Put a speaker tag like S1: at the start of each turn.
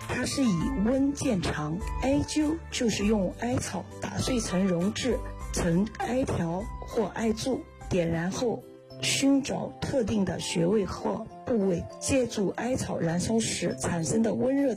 S1: 它是以温见长。艾灸就是用艾草打碎成溶质，成艾条或艾柱，点燃后熏着特定的穴位或部位，借助艾草燃烧时产生的温热